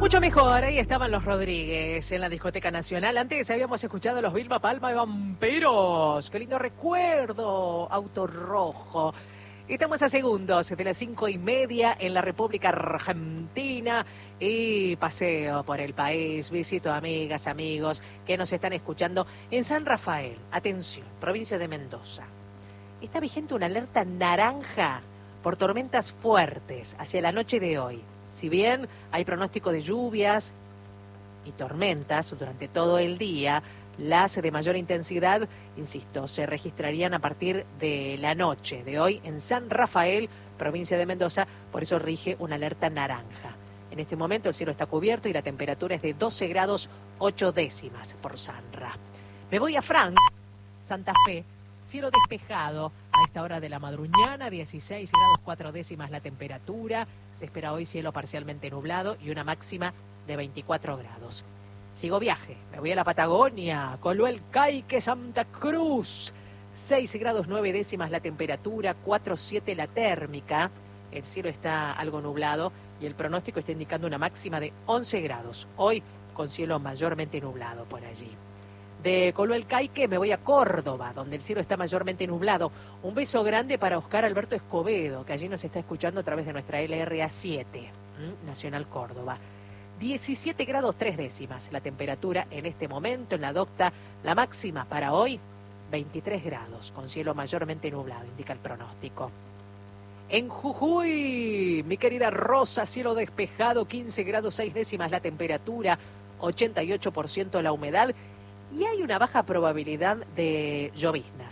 Mucho mejor, ahí estaban los Rodríguez en la Discoteca Nacional. Antes habíamos escuchado a los Vilma Palma de Vampiros. Qué lindo recuerdo, Auto Rojo. Estamos a segundos de las 5:30 en la República Argentina y paseo por el país, visito amigas, amigos que nos están escuchando en San Rafael. Atención, provincia de Mendoza. Está vigente una alerta naranja por tormentas fuertes hacia la noche de hoy. Si bien hay pronóstico de lluvias y tormentas durante todo el día, las de mayor intensidad, insisto, se registrarían a partir de la noche de hoy en San Rafael, provincia de Mendoza, por eso rige una alerta naranja. En este momento el cielo está cubierto y la temperatura es de 12 grados 8 décimas por Sanra. Me voy a Frank, Santa Fe, cielo despejado a esta hora de la madruñana, 16 grados 4 décimas la temperatura, se espera hoy cielo parcialmente nublado y una máxima de 24 grados. Sigo viaje, me voy a la Patagonia, Coloel Caique, Santa Cruz, 6 grados 9 décimas la temperatura, 4,7 la térmica, el cielo está algo nublado y el pronóstico está indicando una máxima de 11 grados, hoy con cielo mayormente nublado por allí. De Coloel Caique me voy a Córdoba, donde el cielo está mayormente nublado. Un beso grande para Oscar Alberto Escobedo, que allí nos está escuchando a través de nuestra LRA7, Nacional Córdoba. 17 grados 3 décimas la temperatura en este momento en la Docta. La máxima para hoy, 23 grados, con cielo mayormente nublado, indica el pronóstico. En Jujuy, mi querida Rosa, cielo despejado, 15 grados 6 décimas la temperatura, 88% la humedad y hay una baja probabilidad de lloviznas.